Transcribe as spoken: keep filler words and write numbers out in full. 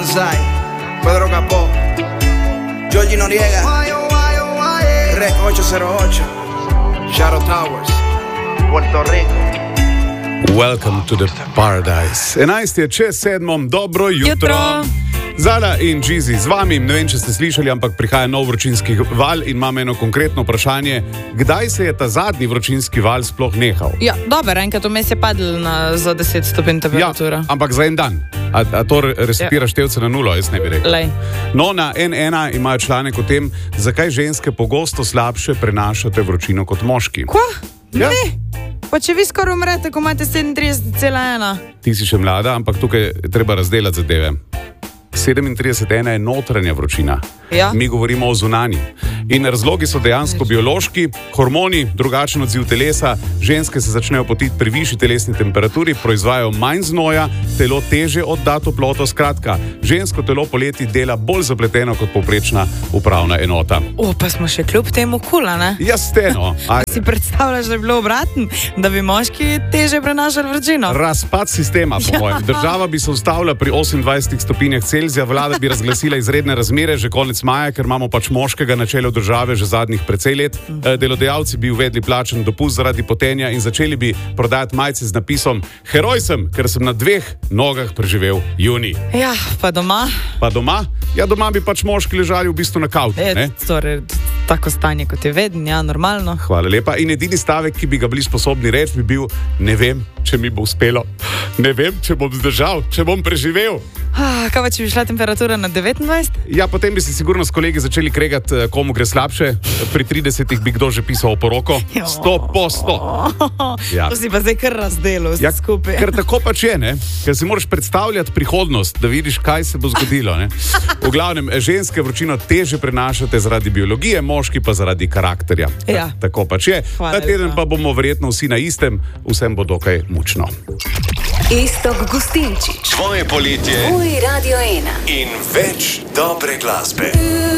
Banzai, Pedro Capó, Georgie Noriega, Rec ocho cero ocho, Shadow Towers, Puerto Rico. Welcome to the paradise. enajst je čez sedmom, dobro jutro. Jutro. Zala in Džizi z vami, ne vem, če ste slišali, ampak prihaja nov vročinski val in imam eno konkretno vprašanje. Kdaj se je ta zadnji vročinski val sploh nehal? Ja, dobro, enkrat vmes je padel na, za deset stopinj temperatura. Ja, ampak za en dan. A, a to resetira Ja. števce na nulo, jaz ne bi rekel. Lej. No, na en ena imajo članek o tem, zakaj ženske pogosto slabše prenašate vročino kot moški. Kva? Ja. Ne. Pa če vi skoraj umrete, ko imate sedemintrideset cela ena. Ti si še mlada, ampak tukaj je treba razdelati zadeve. sedemintrideset ena je notranja vročina. Ja. Mi govorimo o zunanji. In razlogi so dejansko biološki, hormoni, drugačen odziv telesa, ženske se začnejo potiti pri višji telesni temperaturi, proizvajajo manj znoja, telo teže odda toploto. Skratka, žensko telo poleti dela bolj zapleteno kot povprečna upravna enota. O, pa smo še kljub temu kula, ne? Jaz ste, no. Ajde. Si predstavljaš, da je bilo obratno, da bi moški teže prenašali vročino? Razpad sistema, po Ja. mojem. Država bi se ustavila pri osemindvajsetih stopinjah Celzija, vlada bi razglasila izredne razmere že konec maja, ker imamo pač moškega na čelu države že zadnjih precej let. Eh, Delodajalci bi uvedli plačen dopust zaradi potenja in začeli bi prodajati majice z napisom Heroj sem, ker sem na dveh nogah preživel junij. Ja, pa doma. Pa doma? Ja, doma bi pač moški ležali v bistvu na kavču, E, ne? torej, tako stanje, kot je vedno, ja, normalno. Hvala lepa. In edini stavek, ki bi ga bili sposobni reči, bi bil: ne vem, če mi bo uspelo. Ne vem, če bom zdržal, če bom preživel. Ah, kaj pa, če bi šla temperatura na devetindvajset? Ja, potem bi se sigurno s kolegi začeli kregati, eh, komu gre slabše. Pri tridesetih bi kdo že pisal o poroko. Sto po sto. Ja. To si pa zdaj kar razdelil Ja, vse skupaj. ker tako pač je, ne? Ker si moraš predstavljati prihodnost, da vidiš, kaj se bo zgodilo. Ne? V glavnem, ženske vročino teže prenašate zaradi biologije, moški pa zaradi karakterja. Ja. Tako pač je. Hvala Ta teden lepa. pa bomo verjetno vsi na istem, vsem bo dokaj mučno. Iztok Gustinčič, Tvoje poletje tvoj Radio ena. in več dobre glasbe.